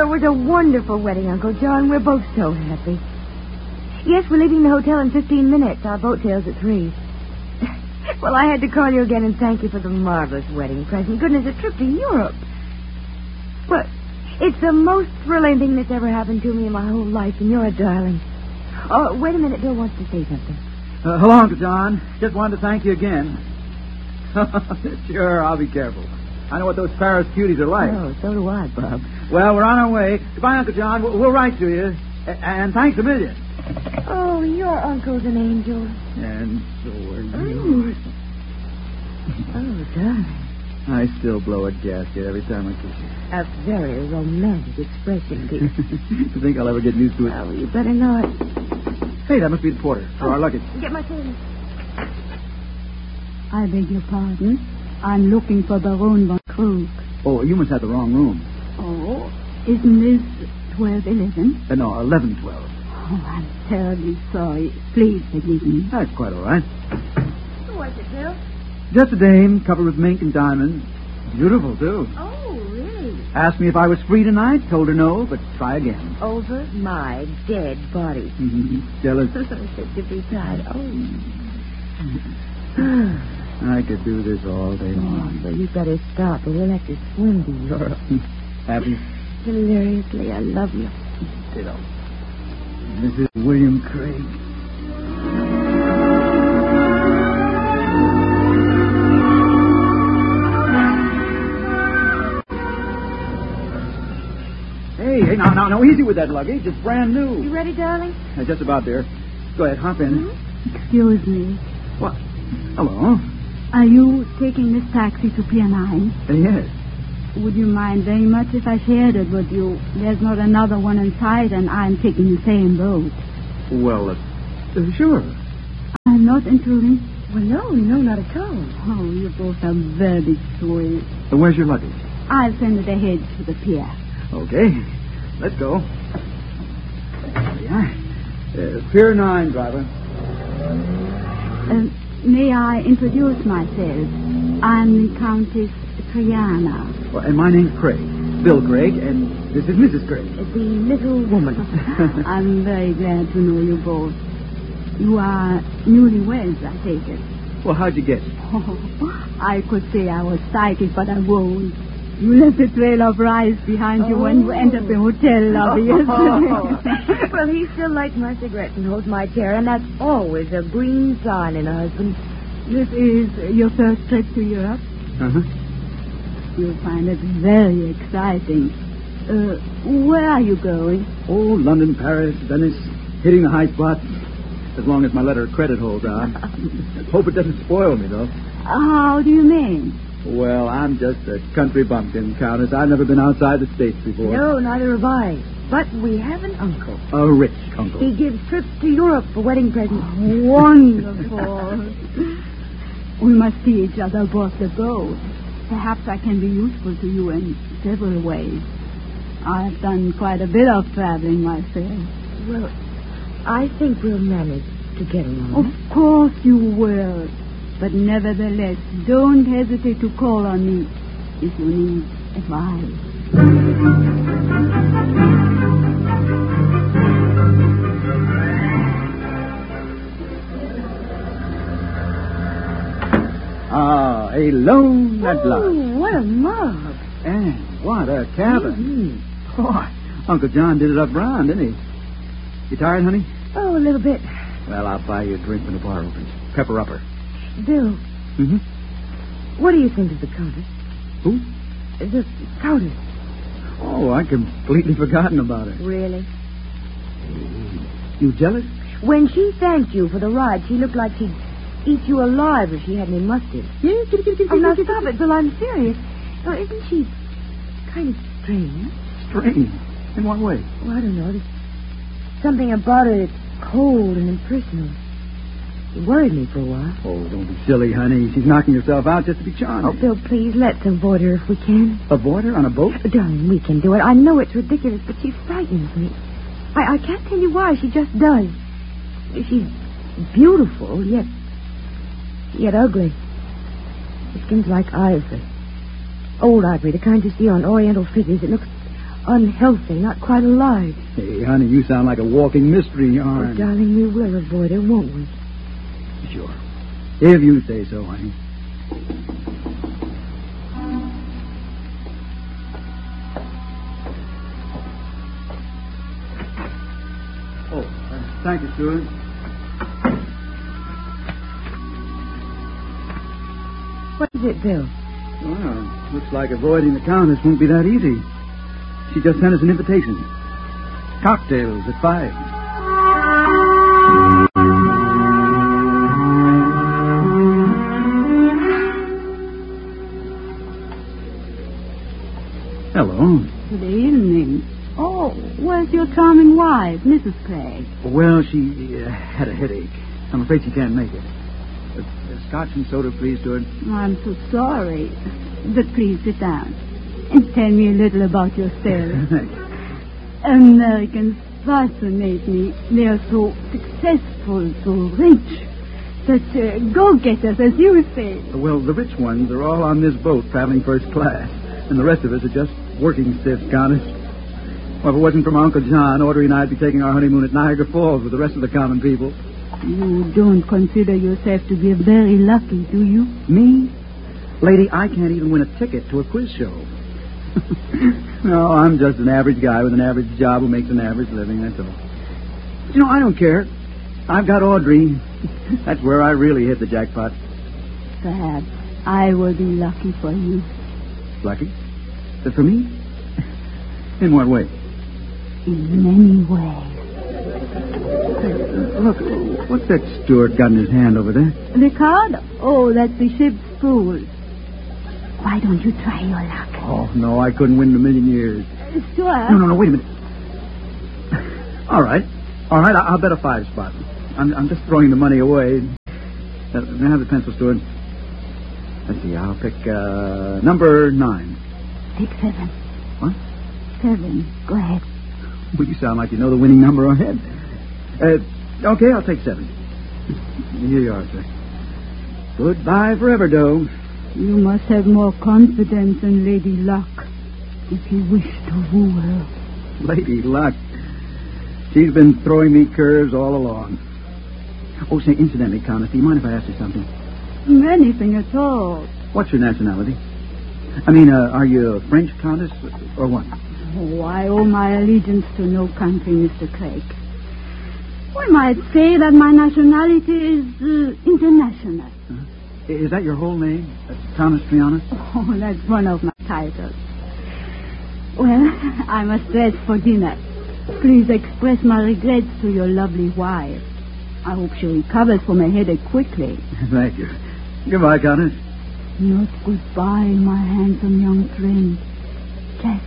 it was a wonderful wedding, Uncle John. We're both so happy. Yes, we're leaving the hotel in 15 minutes. Our boat sails at 3. Well, I had to call you again and thank you for the marvelous wedding present. Goodness, a trip to Europe. Well, it's the most thrilling thing that's ever happened to me in my whole life, and you're a darling. Oh, wait a minute. Bill wants to say something. Hello, Uncle John. Just wanted to thank you again. Sure, I'll be careful. I know what those Paris cuties are like. Oh, so do I, Bob. Well, we're on our way. Goodbye, Uncle John. We'll write to you. And thanks a million. Oh, your uncle's an angel. And so are you. Oh, darling. I still blow a gasket every time I kiss you. A very romantic expression, dear. You think I'll ever get used to it? Oh, you better not. Hey, that must be the porter for our luggage. Get my things. I beg your pardon. I'm looking for Baron von Krug. Oh, you must have the wrong room. Oh, isn't this 1211? No, 1112. Oh, I'm terribly sorry. Please forgive me. That's quite all right. Who was it, Bill? Just a dame covered with mink and diamonds. Beautiful, too. Oh, really? Asked me if I was free tonight. Told her no, but try again. Over my dead body. Jealous? Said to be tied. Oh. I could do this all day long. Well, you better stop or we'll have to swim to Europe. Happy? Hilariously, I love you. Ditto. This is William Craig. Hey, now, easy with that luggage. It's brand new. You ready, darling? Just about there. Go ahead, hop in. Mm-hmm. Excuse me. What? Hello? Are you taking this taxi to Pier 9? Yes. Would you mind very much if I shared it with you? There's not another one in sight, and I'm taking the same boat. Well, sure. I'm not intruding. Well, no, not at all. Oh, you both are very sweet. Where's your luggage? I'll send it ahead to the pier. Okay. Let's go. There we are. Pier 9, driver. May I introduce myself? I'm the Countess Triana. Well, and my name's Craig. Bill Craig, and this is Mrs. Craig. The little woman. I'm very glad to know you both. You are newlyweds, I take it. Well, how'd you guess? Oh, I could say I was psychic, but I won't. You left a trail of rice behind you when you entered the hotel lobby yesterday. Well, he still lights my cigarettes and holds my chair, and that's always a green sign in a husband. This is your first trip to Europe? Uh-huh. You'll find it very exciting. Where are you going? Oh, London, Paris, Venice, hitting the high spots. As long as my letter of credit holds on. Hope it doesn't spoil me, though. How do you mean? Well, I'm just a country bumpkin, Countess. I've never been outside the States before. No, neither have I. But we have an uncle. A rich uncle. He gives trips to Europe for wedding presents. Wonderful. We must see each other aboard the boat. Perhaps I can be useful to you in several ways. I've done quite a bit of traveling myself. Well, I think we'll manage to get along. Of course you will. But nevertheless, don't hesitate to call on me if you need advice. Ah, alone at last. What a mug. And what a cabin. Boy, Uncle John did it up brown, didn't he? You tired, honey? Oh, a little bit. Well, I'll buy you a drink when the bar opens. Pepper upper. Bill. Mm-hmm. What do you think of the Countess? Who? The Countess. Oh, I'd completely forgotten about her. Really? You jealous? When she thanked you for the ride, she looked like she'd eat you alive if she had any mustard. Yeah, Oh, now stop it, Bill. I'm serious. Oh, isn't she kind of strange? Strange? In what way? Well, I don't know. There's something about her that's cold and impersonal. It worried me for a while. Oh, don't be silly, honey. She's knocking herself out just to be charming. Oh, Bill, please, let's avoid her if we can. Avoid her on a boat? Darling, we can do it. I know it's ridiculous, but she frightens me. I can't tell you why. She just does. She's beautiful, yet ugly. Her skin's like ivory. Old ivory, the kind you see on oriental figures. It looks unhealthy, not quite alive. Hey, honey, you sound like a walking mystery yarn. Oh, darling, we will avoid her, won't we? Sure. If you say so, honey. Oh, thank you, Stuart. What is it, Bill? Well, looks like avoiding the Countess won't be that easy. She just sent us an invitation. Cocktails at 5. Hello. Good evening. Oh, where's your charming wife, Mrs. Craig? Well, she had a headache. I'm afraid she can't make it. Scotch and soda, please, Stuart. I'm so sorry. But please sit down and tell me a little about yourself. Americans fascinate me. They are so successful, so rich. Such go-getters, as you say. Well, the rich ones are all on this boat traveling first class, and the rest of us are just working stiffs, Countess. Well, if it wasn't for my Uncle John, Audrey and I'd be taking our honeymoon at Niagara Falls with the rest of the common people. You don't consider yourself to be very lucky, do you? Me? Lady, I can't even win a ticket to a quiz show. No, I'm just an average guy with an average job who makes an average living, that's all. You know, I don't care. I've got Audrey. That's where I really hit the jackpot. Perhaps I will be lucky for you. Lucky? For me? In what way? In many ways. Look, what's that Stuart got in his hand over there? The card? Oh, that's the ship's fool. Why don't you try your luck? Oh, no, I couldn't win in a million years. Stuart? No, wait a minute. All right, I'll bet a 5 spot. I'm just throwing the money away. May I have the pencil, Stuart? Let's see, I'll pick number 9. Pick 7. What? 7. Go ahead. Well, you sound like you know the winning number ahead. Okay, I'll take 7. Here you are, sir. Goodbye forever, Doe. You must have more confidence in Lady Luck if you wish to woo her. Lady Luck. She's been throwing me curves all along. Oh, say, incidentally, Countess, do you mind if I ask you something? Anything at all. What's your nationality? I mean, are you a French Countess or what? Oh, I owe my allegiance to no country, Mr. Craig. One might say that my nationality is international. Is that your whole name? Countess Triana? Oh, that's one of my titles. Well, I must dress for dinner. Please express my regrets to your lovely wife. I hope she recovers from her headache quickly. Thank you. Goodbye, Countess. Not goodbye, my handsome young friend.